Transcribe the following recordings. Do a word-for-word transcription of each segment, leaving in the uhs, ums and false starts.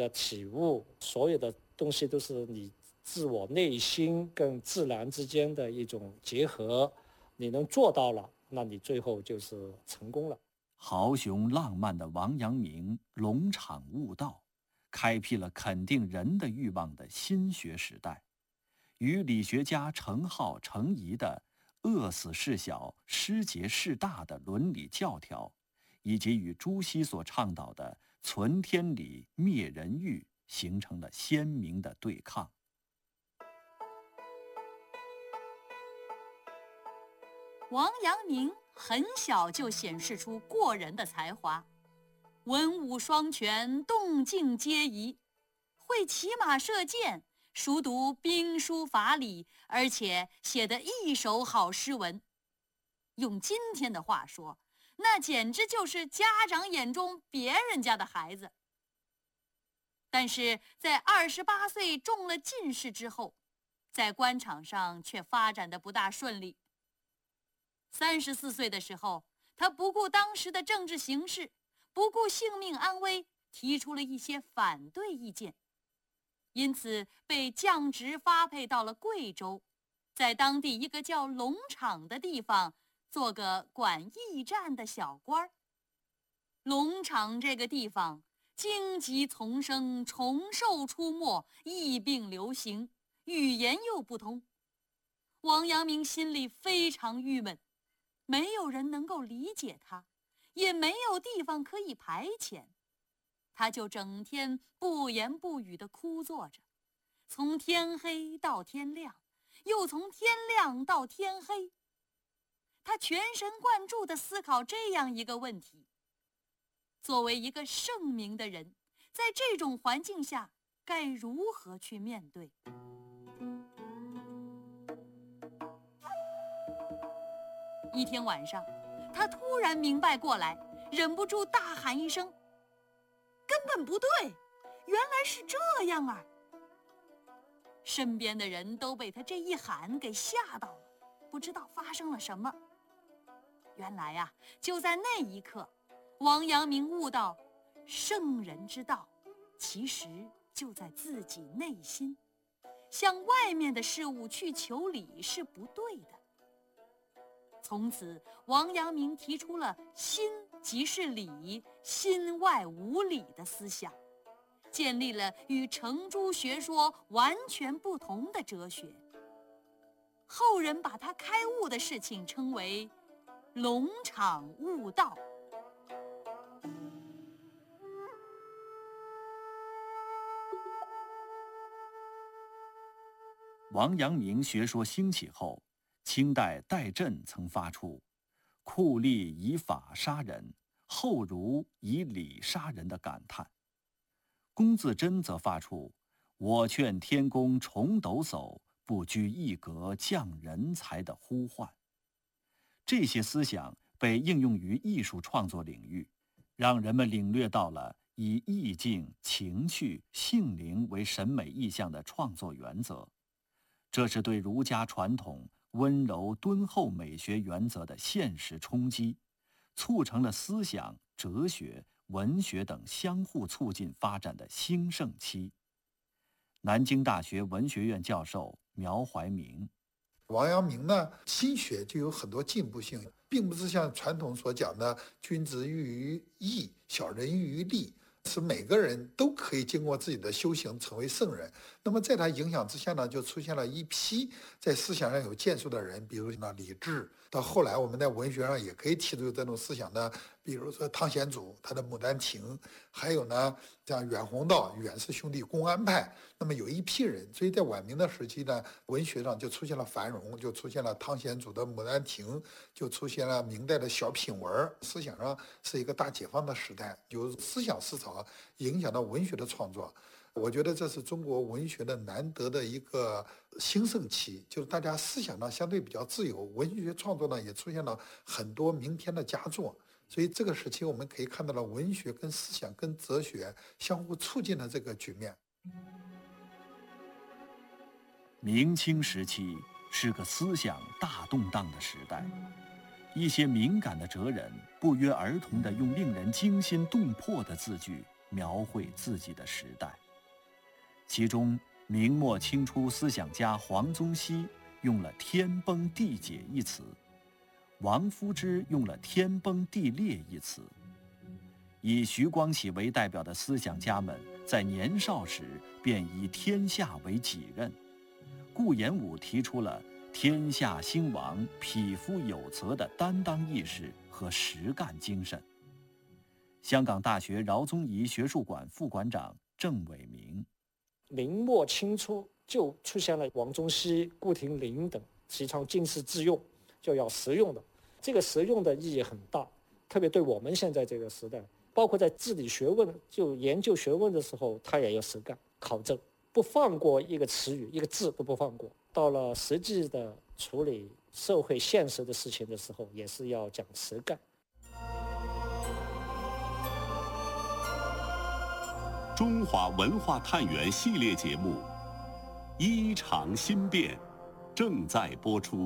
的体悟，所有的东西都是你自我内心跟自然之间的一种结合，你能做到了，那你最后就是成功了。 豪雄浪漫的王阳明龙场悟道，开辟了肯定人的欲望的新学时代，与理学家程颢、程颐的饿死事小，失节事大的伦理教条，以及与朱熹所倡导的存天理、灭人欲，形成了鲜明的对抗。 王阳明很小就显示出过人的才华，文武双全，动静皆宜，会骑马射箭，熟读兵书法理，而且写得一手好诗文。用今天的话说，那简直就是家长眼中别人家的孩子。但是在二十八岁中了进士之后，在官场上却发展得不大顺利。三十四岁的时候，他不顾当时的政治形势，不顾性命安危，提出了一些反对意见，因此被降职发配到了贵州，在当地一个叫龙场的地方做个管驿站的小官。龙场这个地方荆棘丛生，虫兽出没，疫病流行，语言又不通。王阳明心里非常郁闷，没有人能够理解他，也没有地方可以排遣，他就整天不言不语地枯坐着，从天黑到天亮，又从天亮到天黑。他全神贯注地思考这样一个问题：作为一个圣明的人，在这种环境下该如何去面对？一天晚上，他突然明白过来，忍不住大喊一声：根本不对，原来是这样啊！身边的人都被他这一喊给吓到了，不知道发生了什么。原来啊，就在那一刻，王阳明悟到，圣人之道其实就在自己内心，向外面的事物去求理是不对的。从此，王阳明提出了心即是理，心外无理的思想，建立了与程朱学说完全不同的哲学。后人把他开悟的事情称为龙场悟道。 王阳明学说兴起后，清代戴震曾发出“酷吏以法杀人，后儒以理杀人”的感叹。龚自珍则发出“我劝天公重抖擞，不拘一格降人才”的呼唤。这些思想被应用于艺术创作领域，让人们领略到了以意境、情趣、性灵为审美意象的创作原则。这是对儒家传统温柔敦厚美学原则的现实冲击，促成了思想、哲学、文学等相互促进发展的兴盛期。南京大学文学院教授苗怀明： 王阳明呢，心学就有很多进步性，并不是像传统所讲的君子喻于义，小人喻于利，是每个人都可以经过自己的修行成为圣人。那么在他影响之下呢，就出现了一批在思想上有建树的人，比如呢李治，到后来我们在文学上也可以提出这种思想的，比如说汤显祖他的《牡丹亭》，还有呢像阮弘道、阮氏兄弟公安派。那么有一批人，所以在晚明的时期呢，文学上就出现了繁荣，就出现了汤显祖的《牡丹亭》，就出现了明代的小品文，思想上是一个大解放的时代，有思想思潮影响到文学的创作。我觉得这是中国文学的难得的一个兴盛期，就是大家思想上相对比较自由，文学创作呢也出现了很多名篇的佳作。所以这个时期我们可以看到了文学跟思想跟哲学相互促进的这个局面。 明清时期是个思想大动荡的时代，一些敏感的哲人不约而同地用令人惊心动魄的字句描绘自己的时代。其中，明末清初思想家黄宗羲用了天崩地解一词，王夫之用了天崩地裂一词。以徐光启为代表的思想家们在年少时便以天下为己任。顾炎武提出了天下兴亡，匹夫有责的担当意识和实干精神。香港大学饶宗颐学术馆副馆长郑伟明， 明末清初就出现了王宗羲、顾亭林等提倡经世致用，就要实用的。这个实用的意义很大，特别对我们现在这个时代，包括在治理学问、就研究学问的时候，他也要实干考证，不放过一个词语、一个字都不放过。到了实际的处理社会现实的事情的时候，也是要讲实干。 中华文化探源系列节目《衣裳新变》正在播出。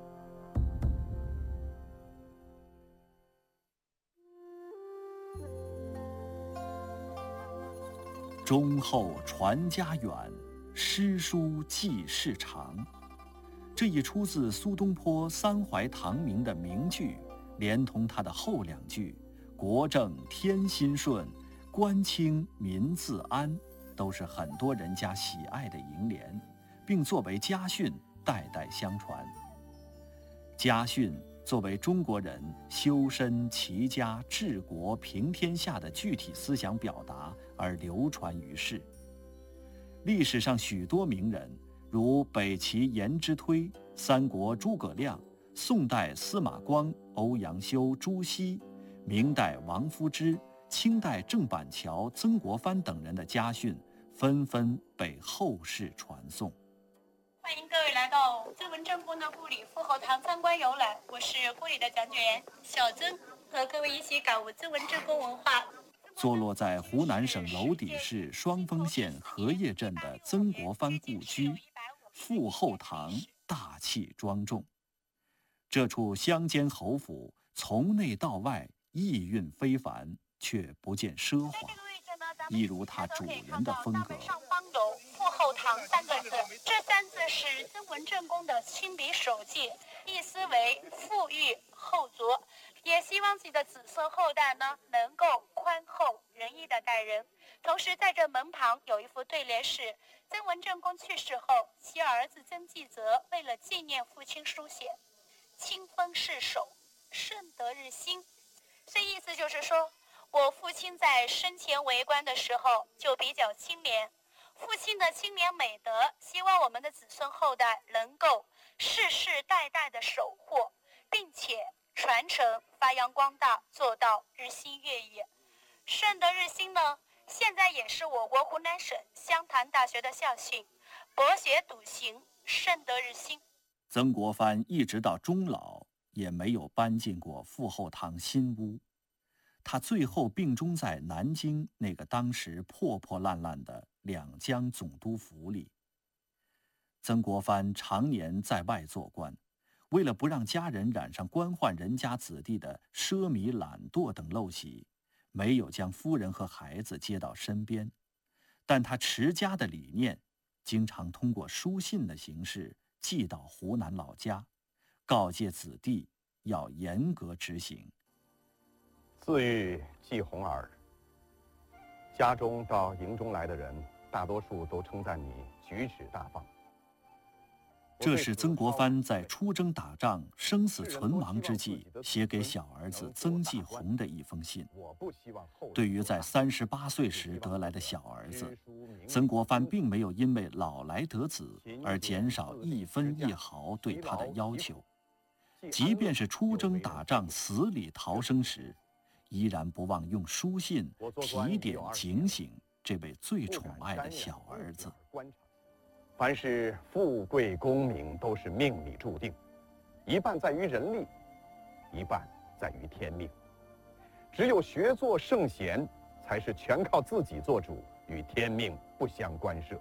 忠厚传家远，诗书继世长。这一出自苏东坡三淮唐明的名句，连同他的后两句“国正天心顺，官清民自安”，都是很多人家喜爱的楹联，并作为家训代代相传。家训作为中国人修身齐家治国平天下的具体思想表达而流传于世。历史上许多名人，如北齐颜之推、三国诸葛亮、宋代司马光、欧阳修、朱熹，明代王夫之、清代郑板桥、曾国藩等人的家训，纷纷被后世传颂。 欢迎各位来到曾文正公的故里富后堂参观游览，我是故里的讲解员小曾，和各位一起感悟曾文正公文化。 坐落在湖南省娄底市双峰县荷叶镇的曾国藩故居富后堂大气庄重。这处乡间侯府从内到外意蕴非凡，却不见奢华，一如它主人的风格。 上方有富后堂三个字，这三字是曾文正公的亲笔手记，意思为富裕厚足，也希望自己的子孙后代呢能够宽厚仁义的待人。同时在这门旁有一副对联是曾文正公去世后，其儿子曾纪泽为了纪念父亲书写，清风世守，顺德日新。这意思就是说，我父亲在生前为官的时候就比较清廉，父亲的清廉美德，希望我们的子孙后代能够世世代代的守护，并且传承发扬光大，做到日新月异。顺德日新呢，现在也是我国湖南省湘潭大学的校训，博学笃行，顺德日新。 曾国藩一直到终老也没有搬进过富后堂新屋，他最后病终在南京那个当时破破烂烂的两江总督府里。曾国藩常年在外做官，为了不让家人染上官宦人家子弟的奢靡懒惰等陋习，没有将夫人和孩子接到身边，但他持家的理念，经常通过书信的形式寄到湖南老家，告诫子弟要严格执行。 自喻季红儿，家中到营中来的人，大多数都称赞你举止大方。 这是曾国藩在出征打仗、生死存亡之际写给小儿子曾纪红的一封信。对于在三十八岁时得来的小儿子，曾国藩并没有因为老来得子而减少一分一毫对他的要求，即便是出征打仗死里逃生时，依然不忘用书信提点警醒这位最宠爱的小儿子。 凡是富贵功名都是命里注定，一半在于人力，一半在于天命。只有学做圣贤，才是全靠自己做主，与天命不相干涉。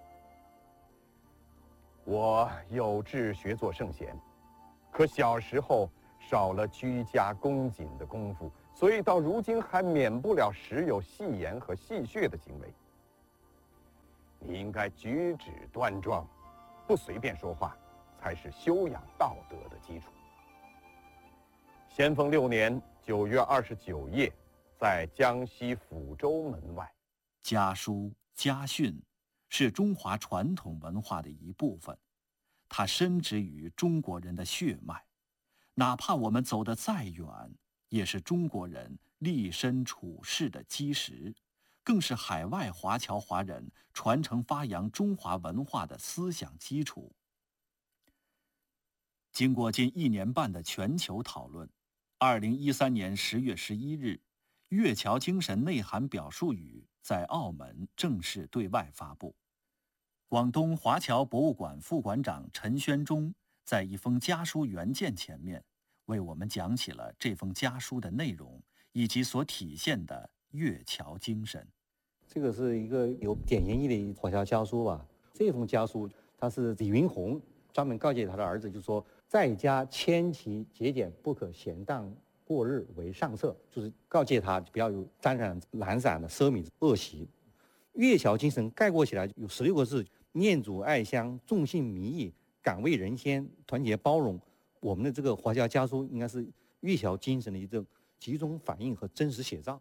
我有志学做圣贤，可小时候少了居家恭谨的功夫， 所以到如今还免不了时有戏言和戏谑的行为。你应该举止端庄，不随便说话，才是修养道德的基础。咸丰六年九月二十九夜，在江西抚州门外， 家书、家训是中华传统文化的一部分，它深植于中国人的血脉，哪怕我们走得再远，也是中国人立身处世的基石，更是海外华侨华人传承发扬中华文化的思想基础。经过近一年半的全球讨论，二零一三年十月十一日，粤侨精神内涵表述语在澳门正式对外发布。广东华侨博物馆副馆长陈宣忠在一封家书原件前面，为我们讲起了这封家书的内容以及所体现的粤侨精神。 这个是一个有点言意的华侨家书吧。这封家书，他是李云宏专门告诫他的儿子，就说在家谦齐节俭，不可闲荡过日为上策，就是告诫他不要有沾染懒散的奢靡恶习。粤侨精神概括起来有十六个字：念祖爱乡，重信民义，敢为人先，团结包容。我们的这个华侨家书应该是粤侨精神的一种集中反映和真实写照。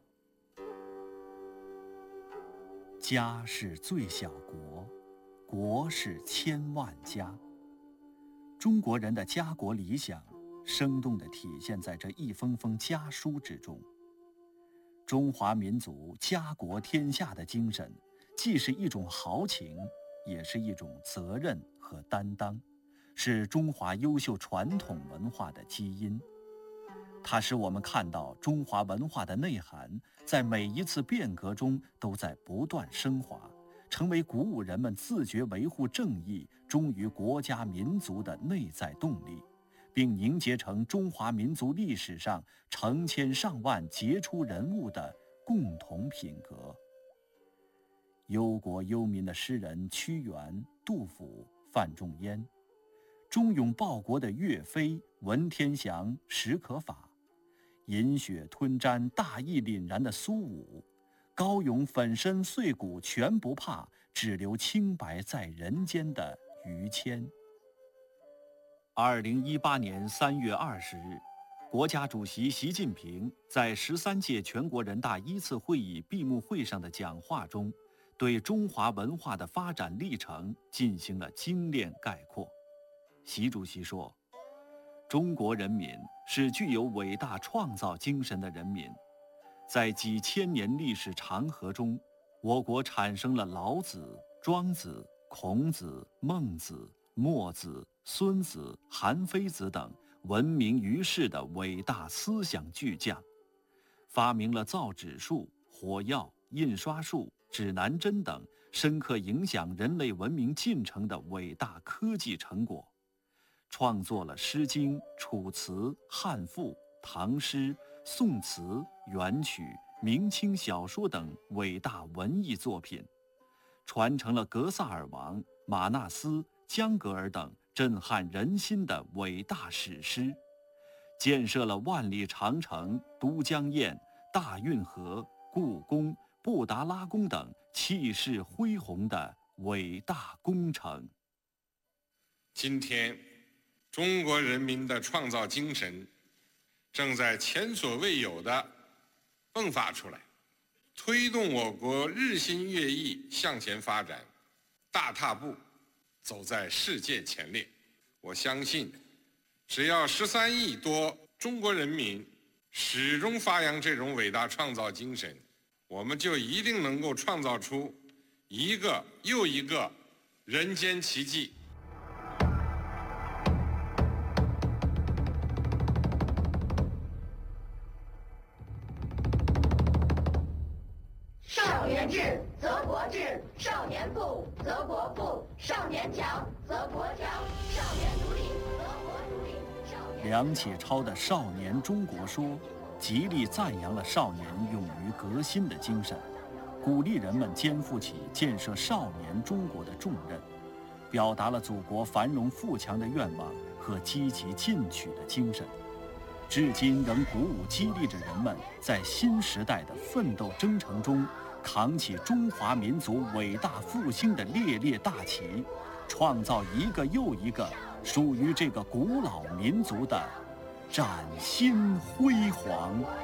家是最小国，国是千万家。中国人的家国理想生动地体现在这一封封家书之中。中华民族家国天下的精神，既是一种豪情，也是一种责任和担当，是中华优秀传统文化的基因。它使我们看到中华文化的内涵在每一次变革中都在不断升华，成为鼓舞人们自觉维护正义、忠于国家民族的内在动力，并凝结成中华民族历史上成千上万杰出人物的共同品格。忧国忧民的诗人屈原、杜甫、范仲淹，忠勇报国的岳飞、文天祥、史可法，饮血吞毡、大义凛然的苏武，高勇粉身碎骨全不怕，只留清白在人间的于谦。二零一八年三月二十日，国家主席习近平在十三届全国人大一次会议闭幕会上的讲话中，对中华文化的发展历程进行了精炼概括。习主席说，中国人民是具有伟大创造精神的人民，在几千年历史长河中，我国产生了老子、庄子、孔子、孟子、墨子、孙子、韩非子等闻名于世的伟大思想巨匠，发明了造纸术、火药、印刷术、指南针等深刻影响人类文明进程的伟大科技成果，创作了《诗经》、《楚辞》、汉赋、唐诗、宋词、元曲、明清小说等伟大文艺作品，传承了格萨尔王、马纳斯、江格尔等震撼人心的伟大史诗，建设了万里长城、都江堰、大运河、故宫、布达拉宫等气势恢宏的伟大工程。 今天，中国人民的创造精神正在前所未有地迸发出来，推动我国日新月异向前发展，大踏步走在世界前列。我相信，只要十三亿多中国人民始终发扬这种伟大创造精神，我们就一定能够创造出一个又一个人间奇迹。 少年智则国智，少年富则国富，少年强则国强，少年独立则国独立。 梁启超的《少年中国说》极力赞扬了少年勇于革新的精神，鼓励人们肩负起建设少年中国的重任，表达了祖国繁荣富强的愿望和积极进取的精神， 至今仍鼓舞激励着人们在新时代的奋斗征程中，扛起中华民族伟大复兴的烈烈大旗，创造一个又一个属于这个古老民族的崭新辉煌。